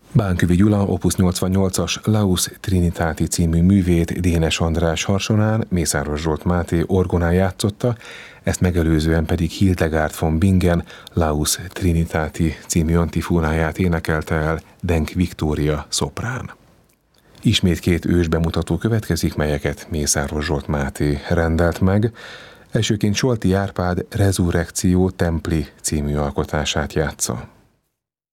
Bánkövi Gyula Opus 88-as Laus Trinitáti című művét Dénes András harsonán Mészáros Zsolt Máté orgonán játszotta, ezt megelőzően pedig Hildegard von Bingen Laus Trinitáti című antifónáját énekelte el Denk Viktória szoprán. Ismét két ősbemutató következik, melyeket Mészáros Zsolt Máté rendelt meg. Elsőként Solti Árpád Resurrectio Templi című alkotását játsza.